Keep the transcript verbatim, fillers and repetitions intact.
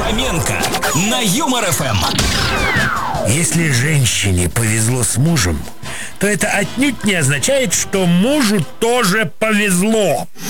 Фоменко на Юмор эф эм. Если женщине повезло с мужем, то это отнюдь не означает, что мужу тоже повезло.